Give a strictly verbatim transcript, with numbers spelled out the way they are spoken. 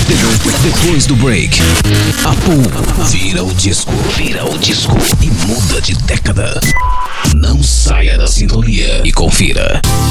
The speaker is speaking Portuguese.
Depois do break, a Pum vira o disco, vira o disco e muda de década. Não saia da sintonia e confira.